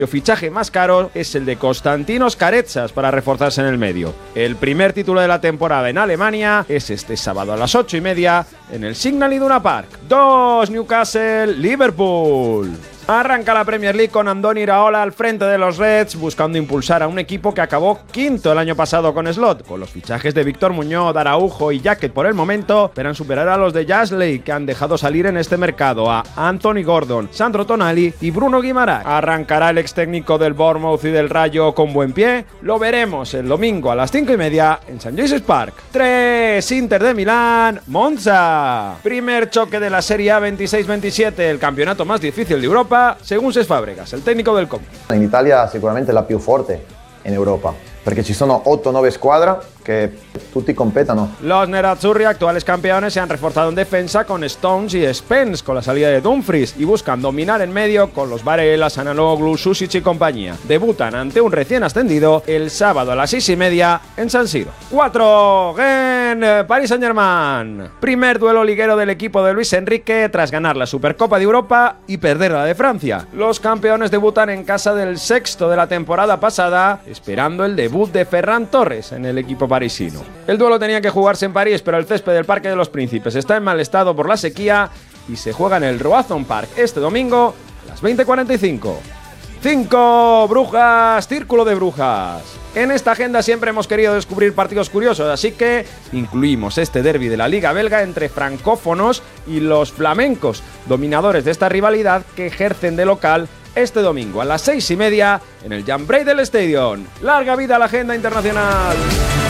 El fichaje más caro es el de Konstantinos Karetsas para reforzarse en el medio. El primer título de la temporada en Alemania es este sábado a las 8:30 en el Signal Iduna Park. 2 Newcastle, Liverpool. Arranca la Premier League con Andoni Iraola al frente de los Reds, buscando impulsar a un equipo que acabó quinto el año pasado con Slot. Con los fichajes de Víctor Muñoz, Araujo y Jacket por el momento, esperan superar a los de Jasley, que han dejado salir en este mercado a Anthony Gordon, Sandro Tonali y Bruno Guimaraes. ¿Arrancará el ex técnico del Bournemouth y del Rayo con buen pie? Lo veremos el domingo a las 5:30 en St. James's Park. 3 Inter de Milán, Monza. Primer choque de la Serie A 26-27, el campeonato más difícil de Europa, según Cesc Fabregas, el tecnico del Como. In Italia sicuramente la più forte in Europa, perché ci sono 8-9 squadre que tutti competono. Los nerazzurri, actuales campeones, se han reforzado en defensa con Stones y Spence, con la salida de Dumfries, y buscan dominar en medio con los Varela, Sananoglu, Susic y compañía. Debutan ante un recién ascendido el sábado a las 6:30 en San Siro. 4 Gen, Paris Saint-Germain. Primer duelo liguero del equipo de Luis Enrique tras ganar la Supercopa de Europa y perder la de Francia. Los campeones debutan en casa del sexto de la temporada pasada, esperando el debut de Ferran Torres en el equipo parisino. El duelo tenía que jugarse en París, pero el césped del Parque de los Príncipes está en mal estado por la sequía y se juega en el Roazhon Park este domingo a las 20:45. 5 Brujas, Círculo de Brujas. En esta agenda siempre hemos querido descubrir partidos curiosos, así que incluimos este derbi de la Liga Belga entre francófonos y los flamencos, dominadores de esta rivalidad que ejercen de local este domingo a las 6:30 en el Jan Breydel Stadion. ¡Larga vida a la agenda internacional!